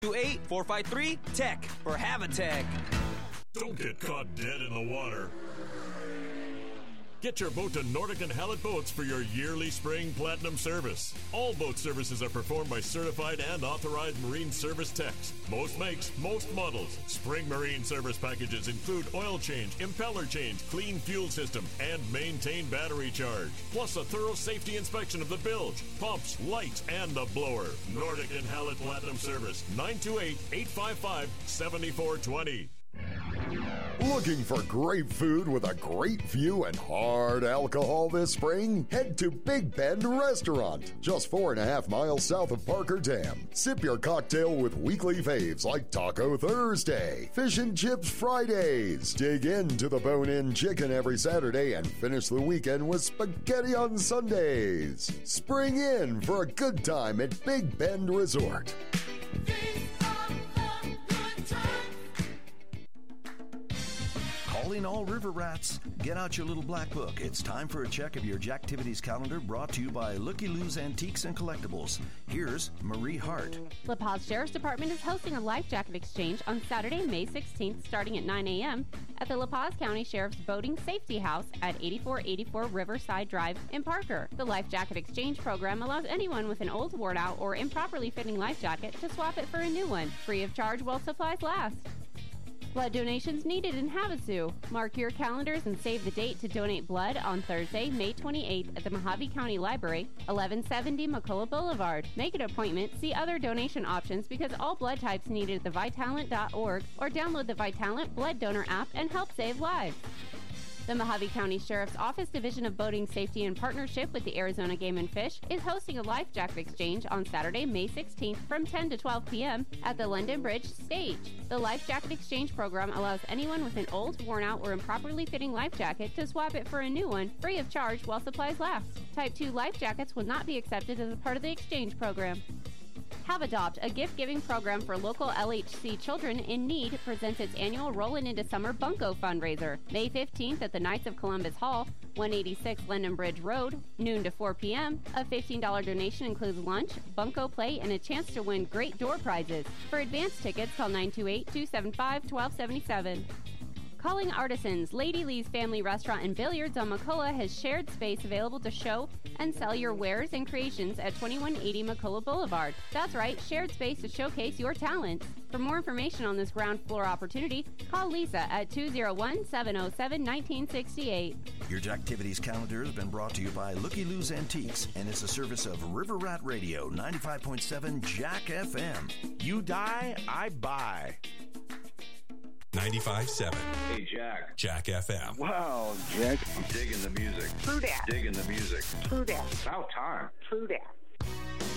928-453-TECH for Havatech. Don't get caught dead in the water. Get your boat to Nordic & Hallett Boats for your yearly spring platinum service. All boat services are performed by certified and authorized marine service techs. Most makes, most models. Spring marine service packages include oil change, impeller change, clean fuel system, and maintained battery charge. Plus a thorough safety inspection of the bilge, pumps, lights, and the blower. Nordic & Hallett Platinum Service, 928-855-7420. Looking for great food with a great view and hard alcohol this spring? Head to Big Bend Restaurant, just 4.5 miles south of Parker Dam. Sip your cocktail with weekly faves like Taco Thursday, Fish and Chips Fridays. Dig into the bone-in chicken every Saturday and finish the weekend with spaghetti on Sundays. Spring in for a good time at Big Bend Resort. Calling all river rats. Get out your little black book. It's time for a check of your Jacktivities calendar brought to you by Looky Lou's Antiques and Collectibles. Here's Marie Hart. La Paz Sheriff's Department is hosting a life jacket exchange on Saturday, May 16th, starting at 9 a.m. at the La Paz County Sheriff's Boating Safety House at 8484 Riverside Drive in Parker. The life jacket exchange program allows anyone with an old, worn-out, or improperly fitting life jacket to swap it for a new one, free of charge while supplies last. Blood donations needed in Havasu. Mark your calendars and save the date to donate blood on Thursday, May 28th at the Mojave County Library, 1170 McCullough Boulevard. Make an appointment, see other donation options because all blood types needed at thevitalent.org or download the Vitalent Blood Donor app and help save lives. The Mojave County Sheriff's Office Division of Boating Safety in partnership with the Arizona Game and Fish is hosting a life jacket exchange on Saturday, May 16th from 10 to 12 p.m. at the London Bridge Stage. The life jacket exchange program allows anyone with an old, worn-out, or improperly fitting life jacket to swap it for a new one, free of charge while supplies last. Type 2 life jackets will not be accepted as a part of the exchange program. Have Adopt, a gift-giving program for local LHC children in need, presents its annual Rollin' Into Summer Bunko fundraiser, May 15th at the Knights of Columbus Hall, 186 London Bridge Road, noon to 4 p.m. A $15 donation includes lunch, bunko play, and a chance to win great door prizes. For advance tickets, call 928-275-1277. Calling Artisans, Lady Lee's Family Restaurant and Billiards on McCullough has shared space available to show and sell your wares and creations at 2180 McCullough Boulevard. That's right, shared space to showcase your talents. For more information on this ground floor opportunity, call Lisa at 201-707-1968. Your Jacktivities calendar has been brought to you by Looky Lou's Antiques and is a service of River Rat Radio 95.7 Jack FM. You die, I buy. 95.7. Hey, Jack. Jack FM. Wow, Jack. I'm digging the music. True that. Digging the music. True that. About time. True that.